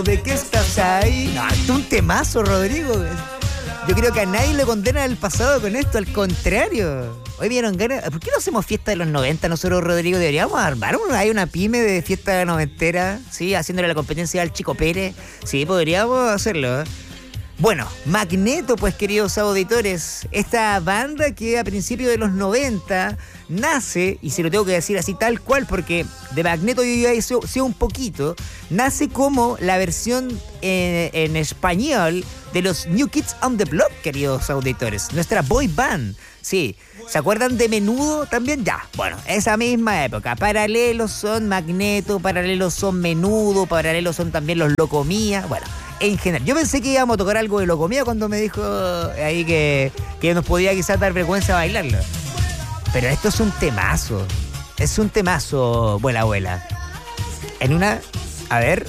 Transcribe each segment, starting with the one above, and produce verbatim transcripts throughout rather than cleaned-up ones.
¿De qué estás ahí? No, esto es un temazo, Rodrigo. Yo creo que a nadie le condena el pasado con esto, al contrario. Hoy vieron ganas. ¿Por qué no hacemos fiesta de los noventa nosotros, Rodrigo? Deberíamos armar una, hay una pyme de fiesta noventera, ¿sí? Haciéndole la competencia al Chico Pérez. Sí, podríamos hacerlo, ¿eh? Bueno, Magneto, pues, queridos auditores, esta banda que a principios de los noventa nace, y se lo tengo que decir así tal cual, porque de Magneto yo ya sé, sé un poquito, nace como la versión en, en español de los New Kids on the Block, queridos auditores, nuestra boy band. Sí, ¿se acuerdan de Menudo también? Ya, bueno, esa misma época. Paralelos son Magneto, paralelos son Menudo, paralelos son también los Locomía, bueno, en general. Yo pensé que íbamos a tocar algo de Locomía cuando me dijo ahí que, que nos podía quizás dar vergüenza bailarlo. Pero esto es un temazo, es un temazo, abuela, abuela. En una, a ver.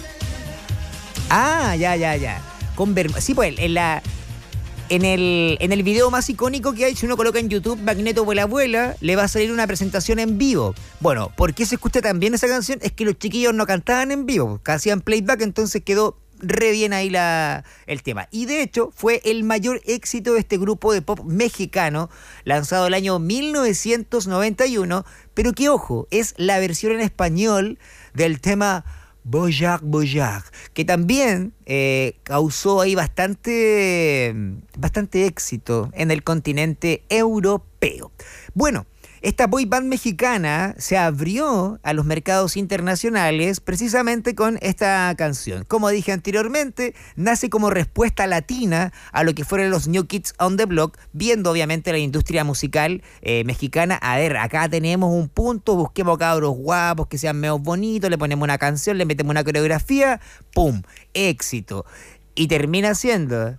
Ah, ya, ya, ya. Con ver, sí, pues, en la... En el, en el video más icónico que hay, si uno coloca en YouTube Magneto Vuela Vuela, le va a salir una presentación en vivo. Bueno, ¿por qué se escucha tan bien esa canción? Es que los chiquillos no cantaban en vivo, hacían playback, entonces quedó re bien ahí la, el tema. Y de hecho fue el mayor éxito de este grupo de pop mexicano, lanzado el año mil novecientos noventa y uno, pero que ojo, es la versión en español del tema Boyac Boyac, que también eh, causó ahí bastante, bastante éxito en el continente europeo. Bueno, esta boy band mexicana se abrió a los mercados internacionales precisamente con esta canción. Como dije anteriormente, nace como respuesta latina a lo que fueron los New Kids on the Block, viendo obviamente la industria musical eh, mexicana. A ver, acá tenemos un punto, busquemos cabros guapos, que sean medio bonitos, le ponemos una canción, le metemos una coreografía, ¡pum! Éxito. Y termina siendo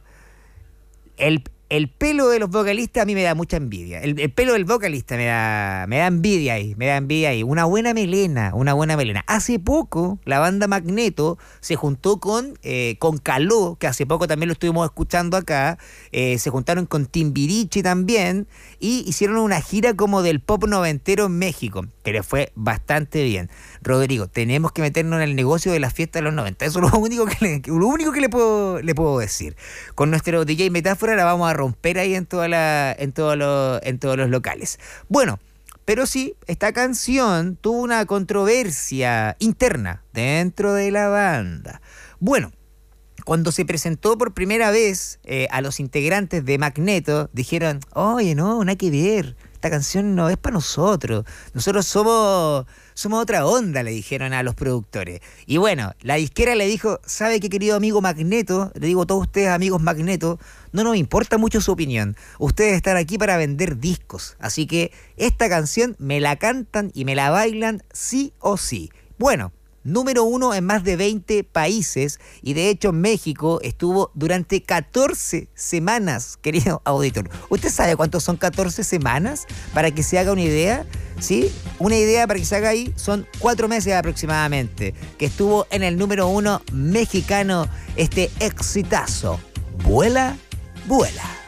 el... El pelo de los vocalistas a mí me da mucha envidia. El, el pelo del vocalista me da, me da envidia ahí, me da envidia ahí. Una buena melena, una buena melena. Hace poco la banda Magneto se juntó con, eh, con Caló, que hace poco también lo estuvimos escuchando acá. Eh, se juntaron con Timbiriche también y hicieron una gira como del pop noventero en México, que le fue bastante bien. Rodrigo, tenemos que meternos en el negocio de las fiestas de los noventa. Eso es lo único que le, lo único que le puedo, le puedo decir. Con nuestro D J Metáfora la vamos a romper ahí en, toda la, en, todo lo, en todos los locales. Bueno, pero sí, esta canción tuvo una controversia interna dentro de la banda. Bueno, cuando se presentó por primera vez eh, a los integrantes de Magneto, dijeron, oye, no, nada que ver, esta canción no es para nosotros, nosotros somos, somos otra onda, le dijeron a los productores. Y bueno, la disquera le dijo, ¿sabe qué, querido amigo Magneto? Le digo a todos ustedes, amigos Magneto, no nos importa mucho su opinión, ustedes están aquí para vender discos, así que esta canción me la cantan y me la bailan sí o sí. Bueno, número uno en más de veinte países y de hecho México estuvo durante catorce semanas, querido auditor. ¿Usted sabe cuántos son catorce semanas? Para que se haga una idea, ¿sí? Una idea para que se haga ahí, son cuatro meses aproximadamente, que estuvo en el número uno mexicano este exitazo. Vuela, vuela.